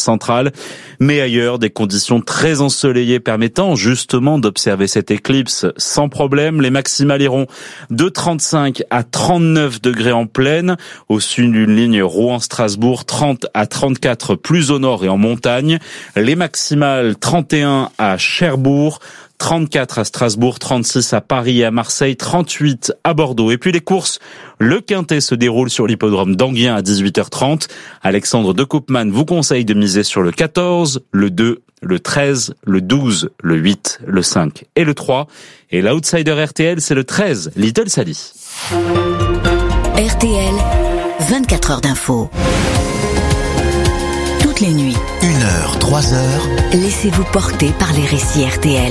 centrale. Mais ailleurs, des conditions très ensoleillées permettant justement d'observer cette éclipse sans problème. Les maximales iront de 35 à 39 degrés en plaine, au sud d'une ligne Rouen-Strasbourg, 30 à 34 plus au nord et en montagne. Les maximales 31 à Cherbourg, 34 à Strasbourg, 36 à Paris et à Marseille, 38 à Bordeaux. Et puis les courses, le Quintet se déroule sur l'hippodrome d'Anguien à 18h30. Alexandre de Koopman vous conseille de miser sur le 14, le 2, le 13, le 12, le 8, le 5 et le 3. Et l'outsider RTL, c'est le 13, Little Sally. RTL, 24 heures d'info. Toutes les nuits. 1h, 3h. Laissez-vous porter par les récits RTL.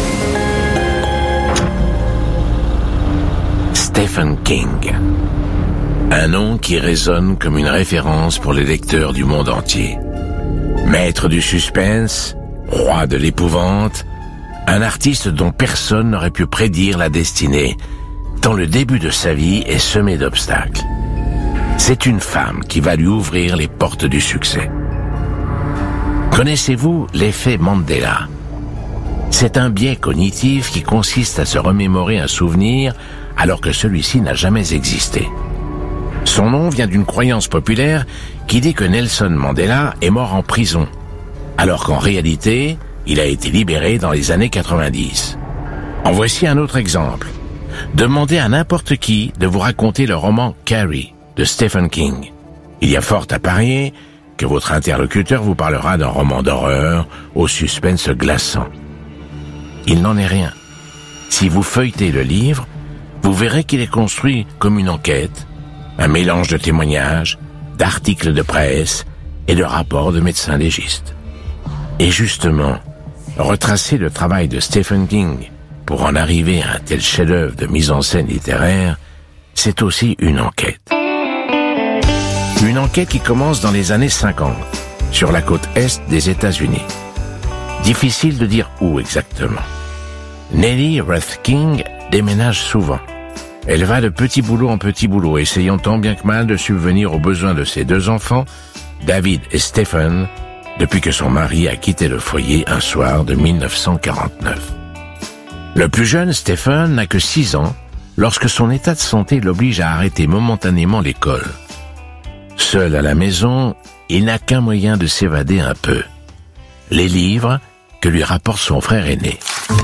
Stephen King. Un nom qui résonne comme une référence pour les lecteurs du monde entier. Maître du suspense, roi de l'épouvante, un artiste dont personne n'aurait pu prédire la destinée, tant le début de sa vie est semé d'obstacles. C'est une femme qui va lui ouvrir les portes du succès. Connaissez-vous l'effet Mandela ? C'est un biais cognitif qui consiste à se remémorer un souvenir alors que celui-ci n'a jamais existé. Son nom vient d'une croyance populaire qui dit que Nelson Mandela est mort en prison, alors qu'en réalité, il a été libéré dans les années 90. En voici un autre exemple. Demandez à n'importe qui de vous raconter le roman Carrie de Stephen King. Il y a fort à parier que votre interlocuteur vous parlera d'un roman d'horreur au suspense glaçant. Il n'en est rien. Si vous feuilletez le livre, vous verrez qu'il est construit comme une enquête, un mélange de témoignages, d'articles de presse et de rapports de médecins légistes. Et justement, retracer le travail de Stephen King pour en arriver à un tel chef-d'œuvre de mise en scène littéraire, c'est aussi une enquête. Une enquête qui commence dans les années 50, sur la côte est des États-Unis. Difficile de dire où exactement. Nellie Ruth King déménage souvent. Elle va de petit boulot en petit boulot, essayant tant bien que mal de subvenir aux besoins de ses deux enfants, David et Stephen, depuis que son mari a quitté le foyer un soir de 1949. Le plus jeune, Stephen, n'a que 6 ans, lorsque son état de santé l'oblige à arrêter momentanément l'école. Seul à la maison, il n'a qu'un moyen de s'évader un peu. Les livres que lui rapporte son frère aîné.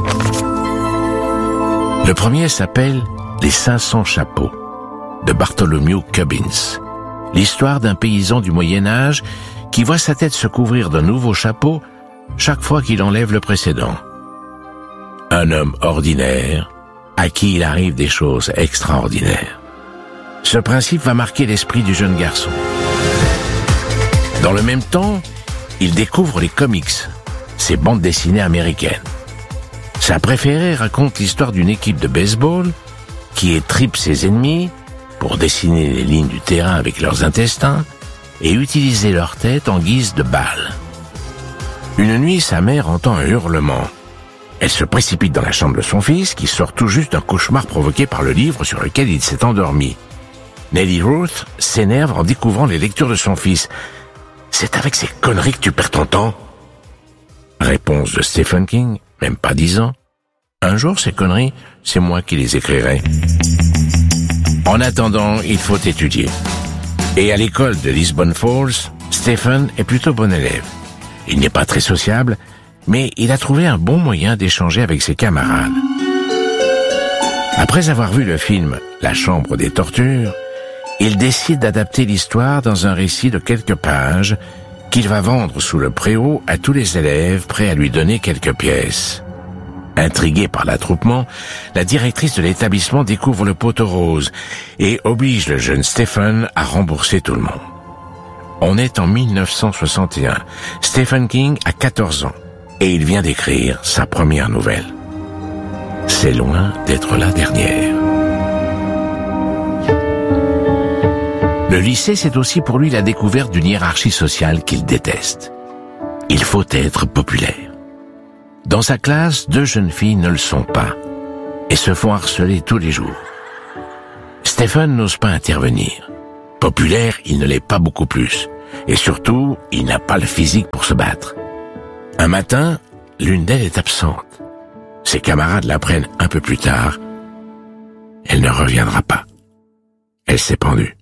Le premier s'appelle « Les 500 chapeaux » de Bartholomew Cubbins. L'histoire d'un paysan du Moyen-Âge qui voit sa tête se couvrir d'un nouveau chapeau chaque fois qu'il enlève le précédent. Un homme ordinaire à qui il arrive des choses extraordinaires. Ce principe va marquer l'esprit du jeune garçon. Dans le même temps, il découvre les comics, ces bandes dessinées américaines. Sa préférée raconte l'histoire d'une équipe de baseball qui étripe ses ennemis pour dessiner les lignes du terrain avec leurs intestins et utiliser leur tête en guise de balles. Une nuit, sa mère entend un hurlement. Elle se précipite dans la chambre de son fils qui sort tout juste d'un cauchemar provoqué par le livre sur lequel il s'est endormi. Nellie Ruth s'énerve en découvrant les lectures de son fils. « C'est avec ces conneries que tu perds ton temps ?» Réponse de Stephen King, même pas 10 ans. « Un jour, ces conneries, c'est moi qui les écrirai. » En attendant, il faut étudier. Et à l'école de Lisbon Falls, Stephen est plutôt bon élève. Il n'est pas très sociable, mais il a trouvé un bon moyen d'échanger avec ses camarades. Après avoir vu le film « La chambre des tortures », il décide d'adapter l'histoire dans un récit de quelques pages qu'il va vendre sous le préau à tous les élèves prêts à lui donner quelques pièces. Intriguée par l'attroupement, la directrice de l'établissement découvre le poteau rose et oblige le jeune Stephen à rembourser tout le monde. On est en 1961. Stephen King a 14 ans et il vient d'écrire sa première nouvelle. C'est loin d'être la dernière. Le lycée, c'est aussi pour lui la découverte d'une hiérarchie sociale qu'il déteste. Il faut être populaire. Dans sa classe, 2 jeunes filles ne le sont pas et se font harceler tous les jours. Stephen n'ose pas intervenir. Populaire, il ne l'est pas beaucoup plus. Et surtout, il n'a pas le physique pour se battre. Un matin, l'une d'elles est absente. Ses camarades l'apprennent un peu plus tard. Elle ne reviendra pas. Elle s'est pendue.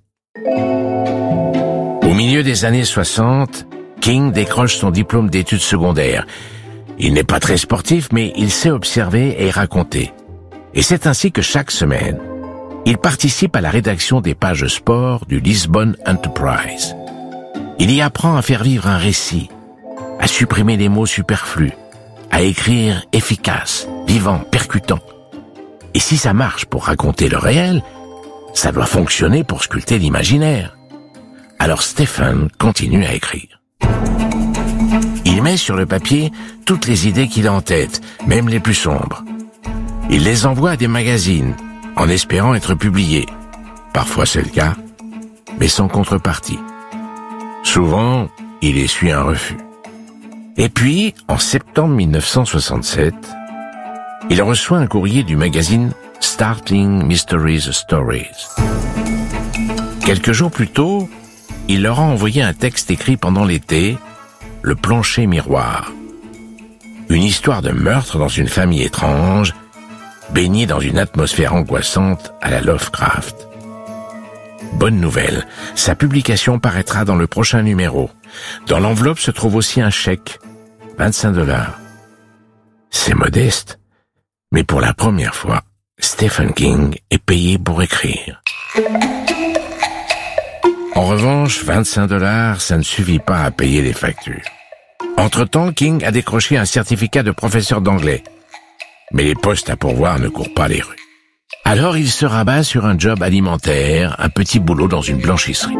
Au milieu des années 60, King décroche son diplôme d'études secondaires. Il n'est pas très sportif, mais il sait observer et raconter. Et c'est ainsi que chaque semaine, il participe à la rédaction des pages sport du Lisbon Enterprise. Il y apprend à faire vivre un récit, à supprimer les mots superflus, à écrire efficace, vivant, percutant. Et si ça marche pour raconter le réel, ça doit fonctionner pour sculpter l'imaginaire. Alors Stephen continue à écrire. Il met sur le papier toutes les idées qu'il a en tête, même les plus sombres. Il les envoie à des magazines, en espérant être publié. Parfois c'est le cas, mais sans contrepartie. Souvent, il essuie un refus. Et puis, en septembre 1967, il reçoit un courrier du magazine Startling Mysteries Stories. Quelques jours plus tôt, il leur a envoyé un texte écrit pendant l'été, Le plancher miroir. Une histoire de meurtre dans une famille étrange, baignée dans une atmosphère angoissante à la Lovecraft. Bonne nouvelle, sa publication paraîtra dans le prochain numéro. Dans l'enveloppe se trouve aussi un chèque, $25. C'est modeste, mais pour la première fois, Stephen King est payé pour écrire. En revanche, $25, ça ne suffit pas à payer les factures. Entre-temps, King a décroché un certificat de professeur d'anglais. Mais les postes à pourvoir ne courent pas les rues. Alors il se rabat sur un job alimentaire, un petit boulot dans une blanchisserie.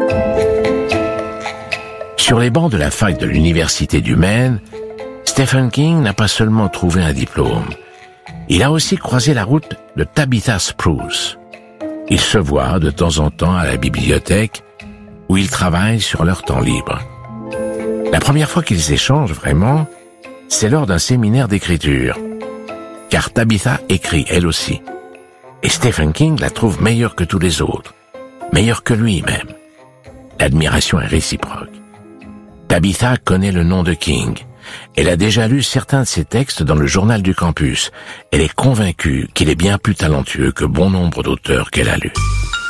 Sur les bancs de la fac de l'université du Maine, Stephen King n'a pas seulement trouvé un diplôme. Il a aussi croisé la route de Tabitha Spruce. Ils se voient de temps en temps à la bibliothèque, où ils travaillent sur leur temps libre. La première fois qu'ils échangent vraiment, c'est lors d'un séminaire d'écriture. Car Tabitha écrit elle aussi. Et Stephen King la trouve meilleure que tous les autres. Meilleure que lui-même. L'admiration est réciproque. Tabitha connaît le nom de King. Elle a déjà lu certains de ses textes dans le journal du campus. Elle est convaincue qu'il est bien plus talentueux que bon nombre d'auteurs qu'elle a lus.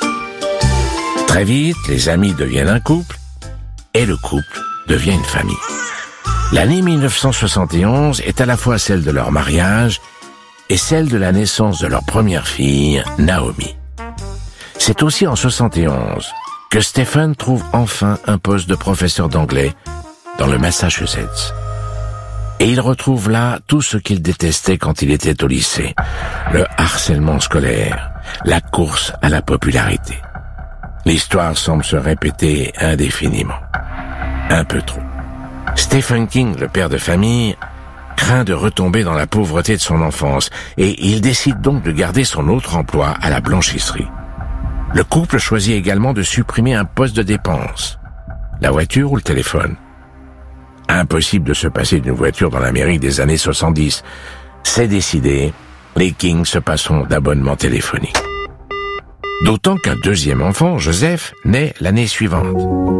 Très vite, les amis deviennent un couple, et le couple devient une famille. L'année 1971 est à la fois celle de leur mariage et celle de la naissance de leur première fille, Naomi. C'est aussi en 71 que Stephen trouve enfin un poste de professeur d'anglais dans le Massachusetts. Et il retrouve là tout ce qu'il détestait quand il était au lycée. Le harcèlement scolaire, la course à la popularité. L'histoire semble se répéter indéfiniment. Un peu trop. Stephen King, le père de famille, craint de retomber dans la pauvreté de son enfance et il décide donc de garder son autre emploi à la blanchisserie. Le couple choisit également de supprimer un poste de dépense. La voiture ou le téléphone. Impossible de se passer d'une voiture dans l'Amérique des années 70. C'est décidé, les King se passeront d'abonnement téléphonique. D'autant qu'un deuxième enfant, Joseph, naît l'année suivante.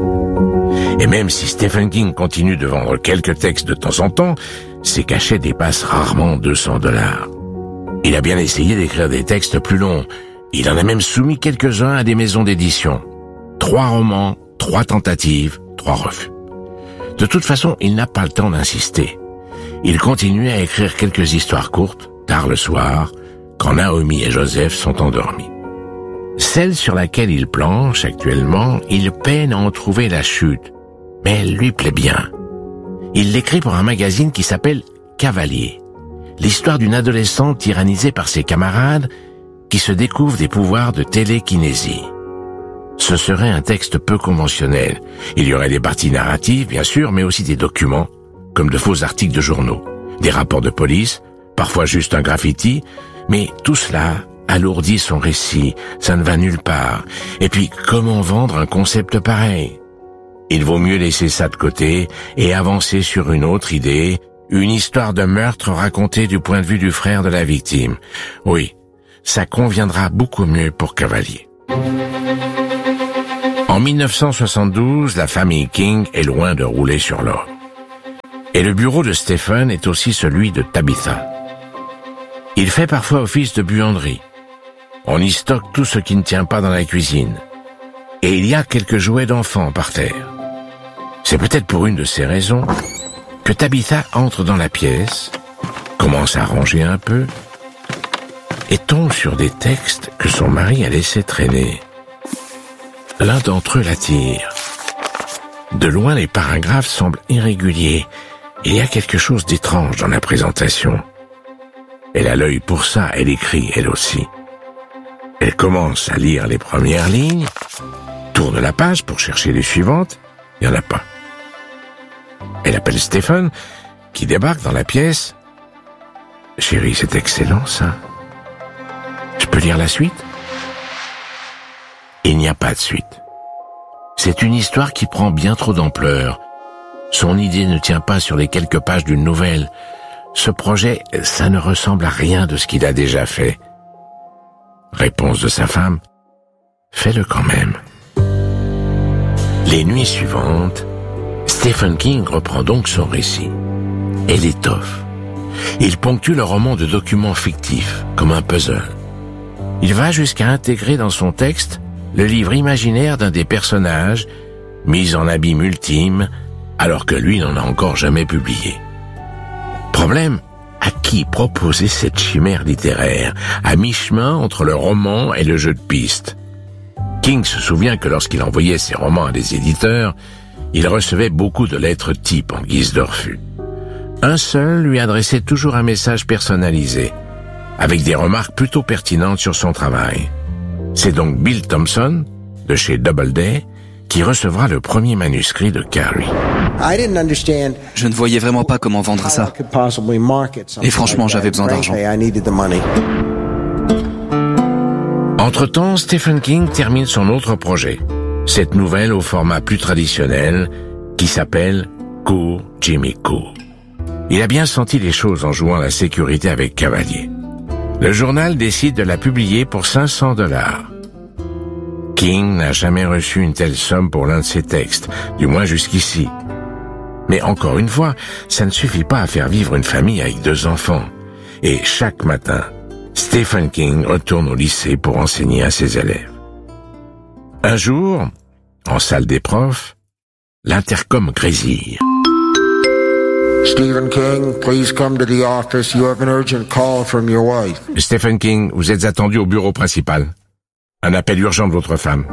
Et même si Stephen King continue de vendre quelques textes de temps en temps, ses cachets dépassent rarement $200. Il a bien essayé d'écrire des textes plus longs. Il en a même soumis quelques-uns à des maisons d'édition. 3 romans, 3 tentatives, 3 refus. De toute façon, il n'a pas le temps d'insister. Il continue à écrire quelques histoires courtes, tard le soir, quand Naomi et Joseph sont endormis. Celle sur laquelle il planche actuellement, il peine à en trouver la chute, mais elle lui plaît bien. Il l'écrit pour un magazine qui s'appelle Cavalier, l'histoire d'une adolescente tyrannisée par ses camarades qui se découvre des pouvoirs de télékinésie. Ce serait un texte peu conventionnel. Il y aurait des parties narratives, bien sûr, mais aussi des documents, comme de faux articles de journaux, des rapports de police, parfois juste un graffiti, mais tout cela alourdit son récit, ça ne va nulle part. Et puis, comment vendre un concept pareil? Il vaut mieux laisser ça de côté et avancer sur une autre idée, une histoire de meurtre racontée du point de vue du frère de la victime. Oui, ça conviendra beaucoup mieux pour Cavalier. En 1972, la famille King est loin de rouler sur l'or. Et le bureau de Stephen est aussi celui de Tabitha. Il fait parfois office de buanderie. On y stocke tout ce qui ne tient pas dans la cuisine. Et il y a quelques jouets d'enfants par terre. C'est peut-être pour une de ces raisons que Tabitha entre dans la pièce, commence à ranger un peu, et tombe sur des textes que son mari a laissés traîner. L'un d'entre eux l'attire. De loin, les paragraphes semblent irréguliers. Il y a quelque chose d'étrange dans la présentation. Elle a l'œil pour ça, elle écrit, elle aussi. Elle commence à lire les premières lignes, tourne la page pour chercher les suivantes, il n'y en a pas. Elle appelle Stephen, qui débarque dans la pièce. « Chérie, c'est excellent, ça. Je peux lire la suite ?» Il n'y a pas de suite. C'est une histoire qui prend bien trop d'ampleur. Son idée ne tient pas sur les quelques pages d'une nouvelle. Ce projet, ça ne ressemble à rien de ce qu'il a déjà fait. Réponse de sa femme, fais-le quand même. Les nuits suivantes, Stephen King reprend donc son récit et l'étoffe. Il ponctue le roman de documents fictifs, comme un puzzle. Il va jusqu'à intégrer dans son texte le livre imaginaire d'un des personnages, mis en abîme ultime, alors que lui n'en a encore jamais publié. Problème, à qui proposer cette chimère littéraire, à mi-chemin entre le roman et le jeu de piste? King se souvient que lorsqu'il envoyait ses romans à des éditeurs, il recevait beaucoup de lettres types en guise de refus. Un seul lui adressait toujours un message personnalisé, avec des remarques plutôt pertinentes sur son travail. C'est donc Bill Thompson, de chez Doubleday, qui recevra le premier manuscrit de Carrie. Je ne voyais vraiment pas comment vendre ça. Et franchement, j'avais besoin d'argent. Entre-temps, Stephen King termine son autre projet, cette nouvelle au format plus traditionnel, qui s'appelle Cool Jimmy Cool. Il a bien senti les choses en jouant la sécurité avec Cavalier. Le journal décide de la publier pour $500. King n'a jamais reçu une telle somme pour l'un de ses textes, du moins jusqu'ici. Mais encore une fois, ça ne suffit pas à faire vivre une famille avec 2 enfants. Et chaque matin, Stephen King retourne au lycée pour enseigner à ses élèves. Un jour, en salle des profs, l'intercom grésille. Stephen King, please come to the office. You have an urgent call from your wife. Stephen King, vous êtes attendu au bureau principal. Un appel urgent de votre femme.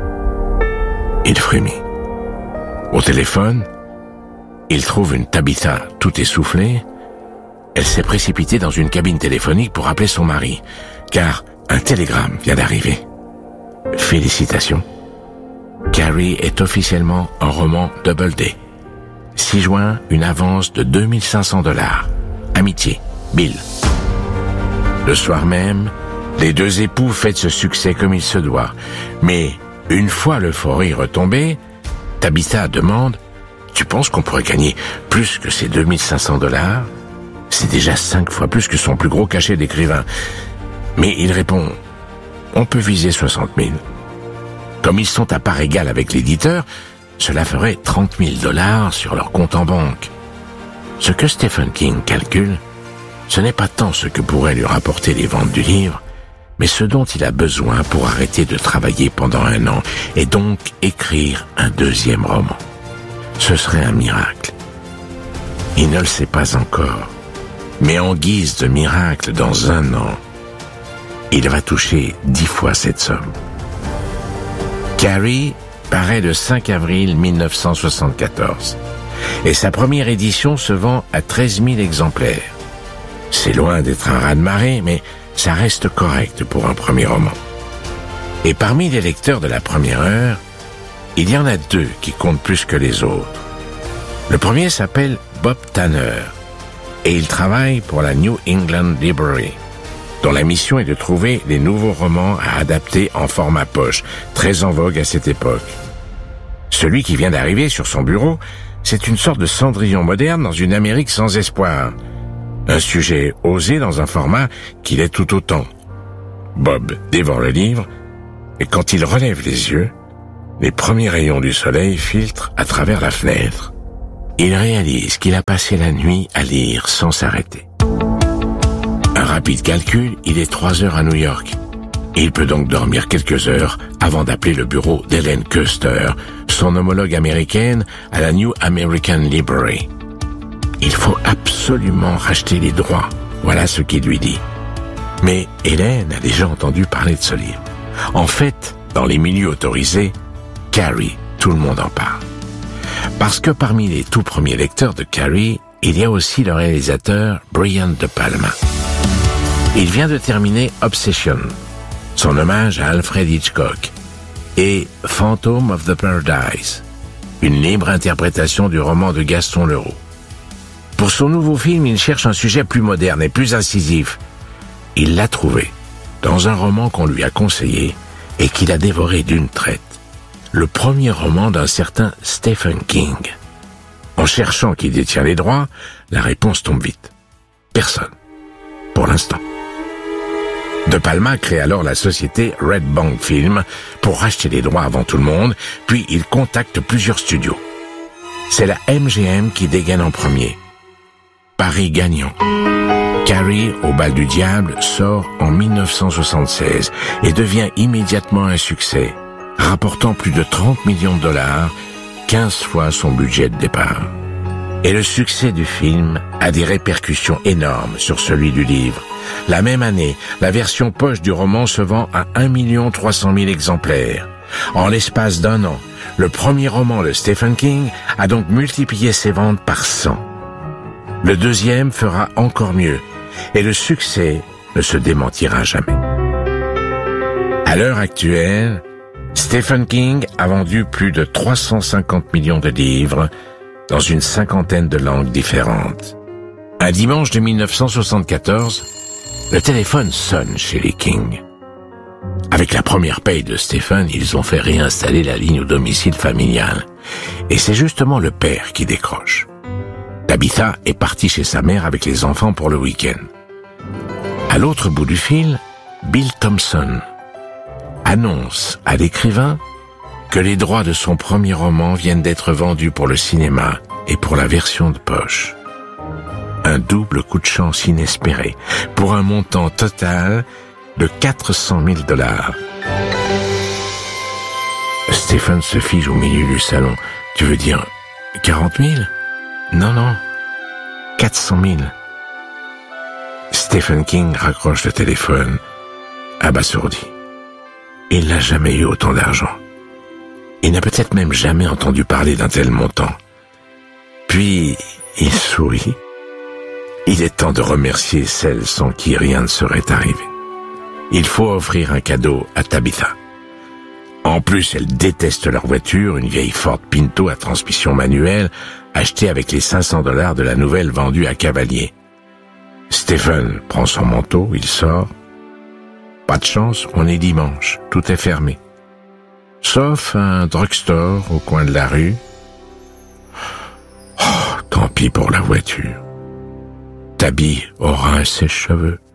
Il frémit. Au téléphone, il trouve une Tabitha tout essoufflée. Elle s'est précipitée dans une cabine téléphonique pour appeler son mari, car un télégramme vient d'arriver. Félicitations. Carrie est officiellement un roman Doubleday. 6 juin, une avance de $2500. Amitié, Bill. Le soir même, les 2 époux fêtent ce succès comme il se doit. Mais, une fois l'euphorie retombée, Tabitha demande « Tu penses qu'on pourrait gagner plus que ces $2500 ?» C'est déjà 5 fois plus que son plus gros cachet d'écrivain. Mais il répond « On peut viser 60 000. » Comme ils sont à part égale avec l'éditeur, cela ferait $30 000 sur leur compte en banque. Ce que Stephen King calcule, ce n'est pas tant ce que pourraient lui rapporter les ventes du livre, mais ce dont il a besoin pour arrêter de travailler pendant 1 an et donc écrire un 2e roman. Ce serait un miracle. Il ne le sait pas encore, mais en guise de miracle, dans 1 an, il va toucher 10 fois cette somme. Carrie paraît le 5 avril 1974 et sa première édition se vend à 13 000 exemplaires. C'est loin d'être un raz-de-marée, mais ça reste correct pour un premier roman. Et parmi les lecteurs de la première heure, il y en a 2 qui comptent plus que les autres. Le premier s'appelle Bob Tanner et il travaille pour la New England Library, dont la mission est de trouver les nouveaux romans à adapter en format poche, très en vogue à cette époque. Celui qui vient d'arriver sur son bureau, c'est une sorte de Cendrillon moderne dans une Amérique sans espoir. Un sujet osé dans un format qui l'est tout autant. Bob dévore le livre, et quand il relève les yeux, Les premiers rayons du soleil filtrent à travers la fenêtre. Il réalise qu'il a passé la nuit à lire sans s'arrêter. Un rapide calcul, il est 3 heures à New York. Il peut donc dormir quelques heures avant d'appeler le bureau d'Helen Custer, son homologue américaine à la New American Library. Il faut absolument racheter les droits, voilà ce qu'il lui dit. Mais Hélène a déjà entendu parler de ce livre. En fait, dans les milieux autorisés, Carrie, tout le monde en parle. Parce que parmi les tout premiers lecteurs de Carrie, il y a aussi le réalisateur Brian De Palma. Il vient de terminer Obsession, son hommage à Alfred Hitchcock, et Phantom of the Paradise, une libre interprétation du roman de Gaston Leroux. Pour son nouveau film, il cherche un sujet plus moderne et plus incisif. Il l'a trouvé dans un roman qu'on lui a conseillé et qu'il a dévoré d'une traite. Le premier roman d'un certain Stephen King. En cherchant qui détient les droits, la réponse tombe vite. Personne. Pour l'instant. De Palma crée alors la société Red Bank Film pour racheter les droits avant tout le monde, puis il contacte plusieurs studios. C'est la MGM qui dégaine en premier. Paris gagnant. Carrie au bal du diable sort en 1976 et devient immédiatement un succès, rapportant plus de 30 millions de dollars, 15 fois son budget de départ. Et le succès du film a des répercussions énormes sur celui du livre. La même année, la version poche du roman se vend à 1 300 000 exemplaires. En l'espace d'un an, le premier roman de Stephen King a donc multiplié ses ventes par 100. Le deuxième fera encore mieux, et le succès ne se démentira jamais. À l'heure actuelle, Stephen King a vendu plus de 350 millions de livres dans une 50aine de langues différentes. Un dimanche de 1974, le téléphone sonne chez les King. Avec la première paye de Stephen, ils ont fait réinstaller la ligne au domicile familial. Et c'est justement le père qui décroche. Tabitha est partie chez sa mère avec les enfants pour le week-end. À l'autre bout du fil, Bill Thompson annonce à l'écrivain que les droits de son premier roman viennent d'être vendus pour le cinéma et pour la version de poche. Un double coup de chance inespéré pour un montant total de 400 000 $. Stephen se fige au milieu du salon. Tu veux dire 40 000 ? Non, 400 000. Stephen King raccroche le téléphone, abasourdi. Il n'a jamais eu autant d'argent. Il n'a peut-être même jamais entendu parler d'un tel montant. Puis, il sourit. Il est temps de remercier celles sans qui rien ne serait arrivé. Il faut offrir un cadeau à Tabitha. En plus, elle déteste leur voiture, une vieille Ford Pinto à transmission manuelle, achetée avec les 500 $ de la nouvelle vendue à Cavalier. Stephen prend son manteau, il sort. Pas de chance, on est dimanche, tout est fermé. Sauf un drugstore au coin de la rue. Oh, tant pis pour la voiture. Tabby aura un sèche-cheveux.